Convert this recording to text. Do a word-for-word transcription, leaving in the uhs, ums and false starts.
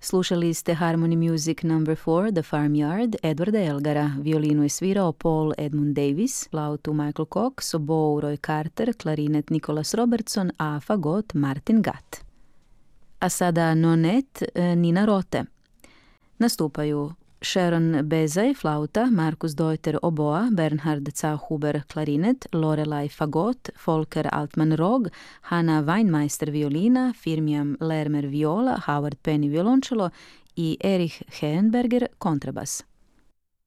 Slušali ste Harmony Music number four, The Farmyard, Edwarda Elgara. Violinu je svirao Paul Edmund Davis, flautu Michael Cox, obou Roy Carter, klarinet Nicholas Robertson, a fagot Martin Gatt. A sada nonet Nina Rote. Nastupaju Sharon Bezaj, flauta, Markus Deuter, oboa, Bernhard Zauhuber, klarinet, Lorelei fagot, Volker Altman rog, Hanna Weinmeister violina, Firmiam Lermer viola, Howard Penny violončelo i Erich Henberger kontrabas.